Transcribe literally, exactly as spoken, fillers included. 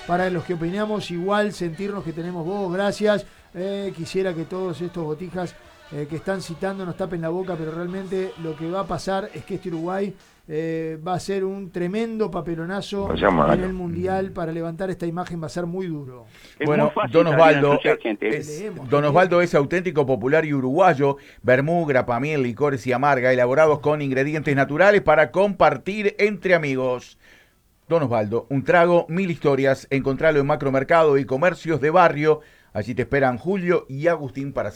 para los que opinamos igual, sentirnos que tenemos voz. Gracias. Eh, quisiera que todos estos botijas eh, que están citando nos tapen la boca, pero realmente lo que va a pasar es que este Uruguay eh, va a ser un tremendo papelonazo en el Mundial. Para levantar esta imagen va a ser muy duro. Es bueno, muy Don Osvaldo, eh, es, Don Osvaldo es auténtico, popular y uruguayo. Vermú, grapamiel, licores y amarga, elaborados con ingredientes naturales para compartir entre amigos. Don Osvaldo, un trago, mil historias. Encontralo en Macromercado y Comercios de Barrio. Allí te esperan Julio y Agustín para